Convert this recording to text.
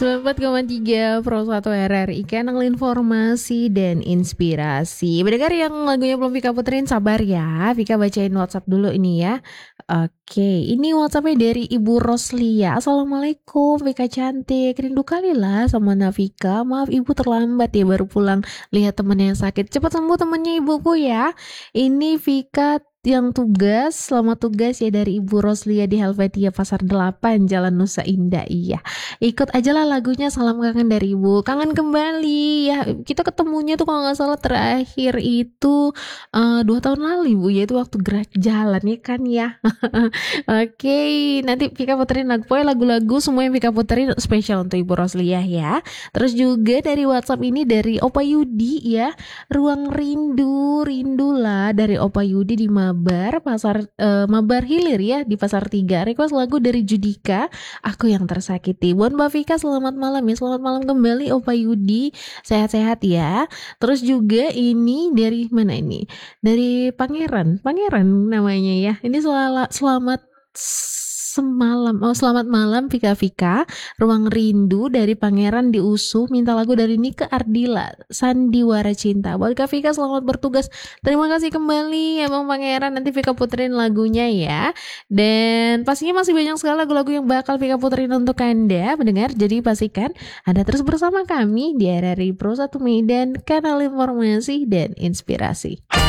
94,3 Pro 1 RRI Kanal Informasi dan Inspirasi. Mendengar yang lagunya belum Vika puterin, sabar ya. Vika bacain WhatsApp dulu ini ya. Oke, ini WhatsAppnya dari Ibu Roslia. Assalamualaikum Vika cantik. Rindu kali lah sama Navika. Maaf ibu terlambat ya, baru pulang lihat temen yang sakit. Cepat sembuh temennya ibuku ya. Ini Vika yang tugas, selamat tugas ya dari Ibu Roslia di Helvetia Pasar 8 Jalan Nusa Indah. Iya, ikut aja lah lagunya Salam Kangen dari Ibu. Kangen kembali ya, kita ketemunya tuh kalau nggak salah terakhir itu 2 tahun lalu Ibu, yaitu waktu gerak jalan ya kan ya. Oke, nanti Vika puterin lagu-lagu semua yang Vika puterin spesial untuk Ibu Roslia ya. Terus juga dari WhatsApp ini dari Opa Yudi ya, Ruang Rindu lah dari Opa Yudi di Mabar Hilir ya, di Pasar 3. Request lagu dari Judika, Aku Yang Tersakiti. Buat Mbak Vika selamat malam ya, selamat malam kembali Opa Yudi, sehat-sehat ya. Terus juga ini dari mana ini? Dari Pangeran namanya ya. Ini selamat malam Vika. Ruang Rindu dari Pangeran di USU, minta lagu dari Nike Ardila, Sandiwara Cinta. Buat Kak Vika selamat bertugas. Terima kasih kembali ya Bang Pangeran. Nanti Vika puterin lagunya ya. Dan pastinya masih banyak sekali lagu-lagu yang bakal Vika puterin untuk Anda mendengar. Jadi pastikan Anda terus bersama kami di RRI Pro 1 Medan, Kanal Informasi dan Inspirasi.